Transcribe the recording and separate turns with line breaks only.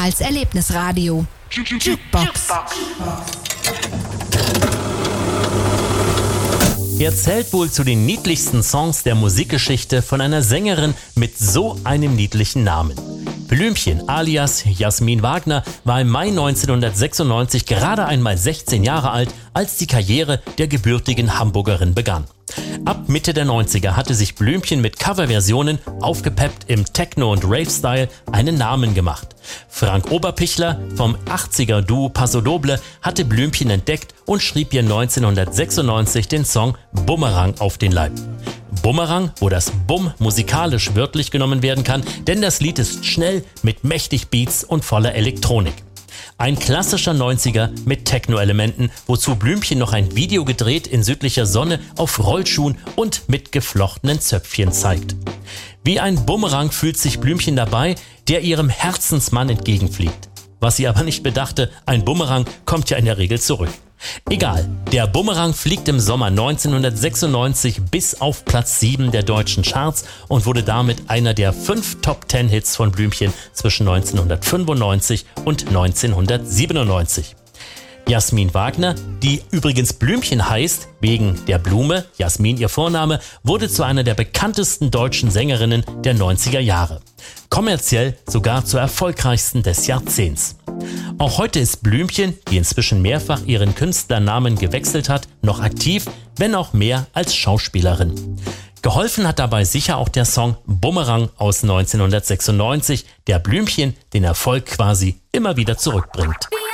Rheinland-Pfalz Erlebnisradio. Jukebox.
Er zählt wohl zu den niedlichsten Songs der Musikgeschichte von einer Sängerin mit so einem niedlichen Namen. Blümchen alias Jasmin Wagner war im Mai 1996 gerade einmal 16 Jahre alt, als die Karriere der gebürtigen Hamburgerin begann. Ab Mitte der 90er hatte sich Blümchen mit Coverversionen, aufgepeppt im Techno- und Rave-Style, einen Namen gemacht. Frank Oberpichler vom 80er-Duo Paso Doble hatte Blümchen entdeckt und schrieb ihr 1996 den Song Bumerang auf den Leib. Bumerang, wo das Bum musikalisch wörtlich genommen werden kann, denn das Lied ist schnell mit mächtig Beats und voller Elektronik. Ein klassischer 90er mit Techno-Elementen, wozu Blümchen noch ein Video gedreht in südlicher Sonne auf Rollschuhen und mit geflochtenen Zöpfchen zeigt. Wie ein Bumerang fühlt sich Blümchen dabei, der ihrem Herzensmann entgegenfliegt. Was sie aber nicht bedachte, ein Bumerang kommt ja in der Regel zurück. Egal, der Bumerang fliegt im Sommer 1996 bis auf Platz 7 der deutschen Charts und wurde damit einer der 5 Top-10-Hits von Blümchen zwischen 1995 und 1997. Jasmin Wagner, die übrigens Blümchen heißt, wegen der Blume, Jasmin ihr Vorname, wurde zu einer der bekanntesten deutschen Sängerinnen der 90er Jahre. Kommerziell sogar zur erfolgreichsten des Jahrzehnts. Auch heute ist Blümchen, die inzwischen mehrfach ihren Künstlernamen gewechselt hat, noch aktiv, wenn auch mehr als Schauspielerin. Geholfen hat dabei sicher auch der Song Bumerang aus 1996, der Blümchen den Erfolg quasi immer wieder zurückbringt.